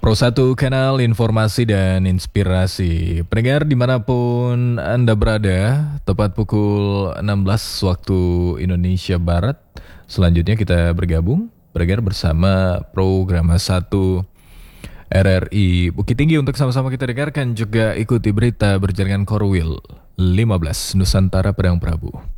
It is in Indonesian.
Pro 1 kanal informasi dan inspirasi. Pendengar dimanapun Anda berada, tepat pukul 16 waktu Indonesia Barat. Selanjutnya kita bergabung bersama program 1 RRI Bukit Tinggi untuk sama-sama kita dengarkan juga ikuti berita berjaringan Korwil 15 Nusantara Padang Prabu.